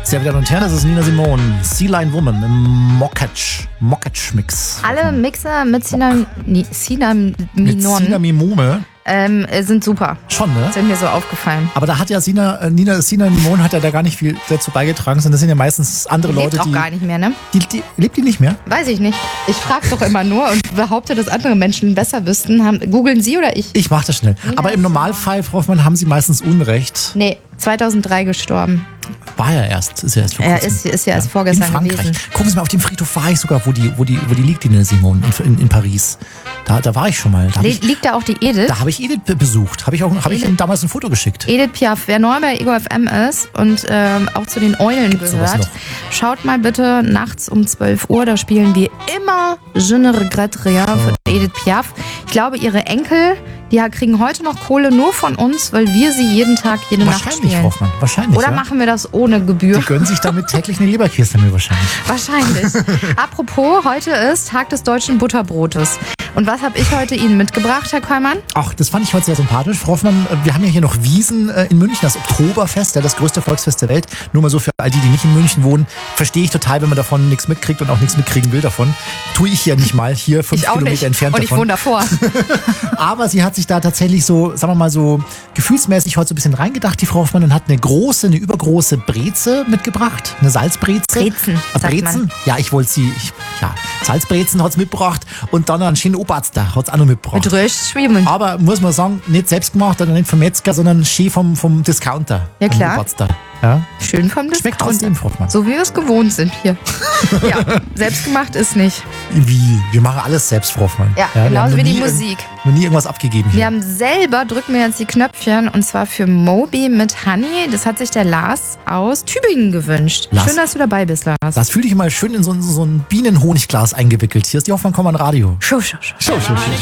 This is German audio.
Sehr Damen und Herren, das ist Nina Simone, Sea Lion Woman im Mockatch-Mix. Alle Mixer mit Cinnamon Mit Cinnamimome. Sind super. Schon, ne? Sind mir so aufgefallen. Aber da hat ja Sina Simone hat ja da gar nicht viel dazu beigetragen, sondern das sind ja meistens andere Lebt Leute, auch gar nicht mehr, ne? Lebt die nicht mehr? Weiß ich nicht. Ich frage doch immer nur und behaupte, dass andere Menschen besser wüssten. Googeln Sie oder ich? Ich mach das schnell. Aber im Normalfall, Frau Hoffmann, haben Sie meistens Unrecht. Nee, 2003 gestorben. War ja erst. Ist ja erst vor Er kurzem. ist ja erst vorgestern in Frankreich. gewesen. Gucken Sie mal, auf dem Friedhof war ich sogar, wo die liegt, die Nina Simone, in Paris. Da war ich schon mal. Liegt da auch die Edith? Da habe ich Edith besucht. Habe ich ihm damals ein Foto geschickt. Edith Piaf, wer neu bei Ego FM ist und auch zu den Eulen gehört, schaut mal bitte nachts um 12 Uhr, da spielen wir immer Je ne regrette rien von Edith Piaf. Ich glaube, ihre Enkel, die kriegen heute noch Kohle nur von uns, weil wir sie jeden Tag, jede Nacht spielen. Hoffmann, wahrscheinlich. Oder machen wir das ohne Gebühr? Die gönnen sich damit täglich eine Leberkäse damit wahrscheinlich. Wahrscheinlich. Apropos, heute ist Tag des deutschen Butterbrotes. Und was habe ich heute Ihnen mitgebracht, Herr Kollmann? Ach, das fand ich heute sehr sympathisch. Frau Hoffmann, wir haben ja hier noch Wiesn in München, das Oktoberfest, das größte Volksfest der Welt. Nur mal so für all die nicht in München wohnen. Verstehe ich total, wenn man davon nichts mitkriegt und auch nichts mitkriegen will davon. Tue ich ja nicht mal hier 5 Kilometer entfernt davon. Und ich wohne davor. Aber sie hat sich da tatsächlich so, sagen wir mal so, gefühlsmäßig heute so ein bisschen reingedacht, die Frau Hoffmann, und hat eine übergroße Breze mitgebracht. Eine Salzbreze. Brezen, sagt man. Ja, ich wollte sie, Salzbrezen hat sie mitgebracht und dann einen schönen Oberster hat sie auch noch mitgebracht. Mit Röstschwimmen. Aber muss man sagen, nicht selbst gemacht oder nicht vom Metzger, sondern schön vom Discounter. Ja, klar. Oberster. Ja. Schön vom Discounter. Schmeckt trotzdem, Frau Hoffmann. So wie wir es gewohnt sind hier. Ja, selbstgemacht ist nicht. Wie? Wir machen alles selbst, Frau Hoffmann. Ja, genauso wie die Musik. Noch nie irgendwas abgegeben hier. Wir haben selber, drücken wir jetzt die Knöpfchen, und zwar für Moby mit Honey. Das hat sich der Lars aus Tübingen gewünscht. Lars. Schön, dass du dabei bist, Lars. Das fühle ich mal schön in so ein Bienenhonigglas eingewickelt. Hier ist die Hoffmann-Kommand Radio. Schau.